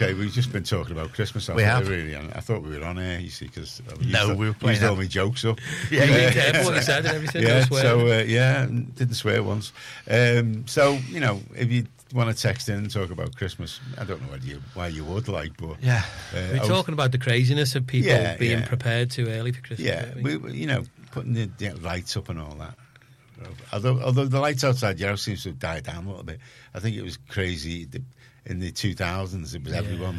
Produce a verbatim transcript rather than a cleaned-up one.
okay, we've just been talking about Christmas. We have. Really, and I thought we were on air, you see, because No, we were playing used all that. my jokes up. Yeah, you be careful what you said and everything. Yeah, no swearing. so, uh, yeah, didn't swear once. Um, so, you know, if you want to text in and talk about Christmas, I don't know why you, why you would, like, but... Yeah. Uh, We're I was- talking about the craziness of people Yeah, being yeah. prepared too early for Christmas. Yeah, don't we? we, you know, putting the, the lights up and all that. Although, although the lights outside your house seems to have died down a little bit. I think it was crazy the, in the two thousands. It was Yeah. everyone